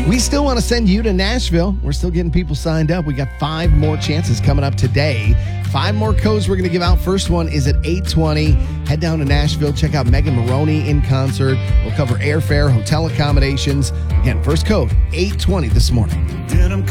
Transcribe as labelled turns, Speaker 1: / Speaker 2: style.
Speaker 1: We still want to send you to Nashville. We're still getting people signed up. We got 5 more chances coming up today. 5 more codes we're going to give out. First one is at 8:20. Head down to Nashville. Check out Megan Maroney in concert. We'll cover airfare, hotel accommodations. Again, first code, 8:20 this morning.